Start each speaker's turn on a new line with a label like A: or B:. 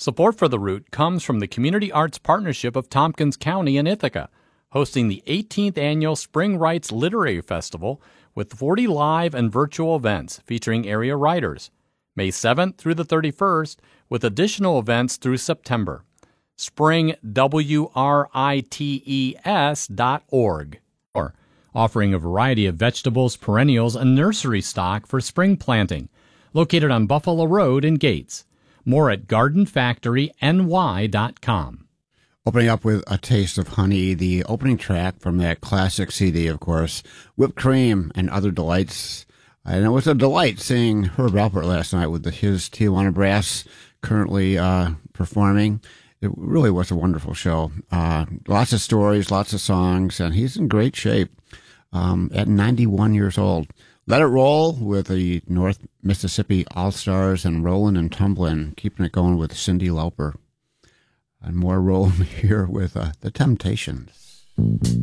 A: Support for the route comes from the Community Arts Partnership of Tompkins County and Ithaca, hosting the 18th Annual Spring Writes Literary Festival with 40 live and virtual events featuring area writers, May 7th through the 31st, with additional events through September. springwrites.org, offering a variety of vegetables, perennials, and nursery stock for spring planting, located on Buffalo Road in Gates. More at gardenfactoryny.com.
B: Opening up with A Taste of Honey, the opening track from that classic CD, of course, Whipped Cream and Other Delights. And it was a delight seeing Herb Alpert last night with his Tijuana Brass currently performing. It really was a wonderful show. Lots of stories, lots of songs, and he's in great shape at 91 years old. Let It Roll with the North Mississippi All-Stars and Rollin' and Tumblin', keeping it going with Cyndi Lauper. And more rolling here with The Temptations.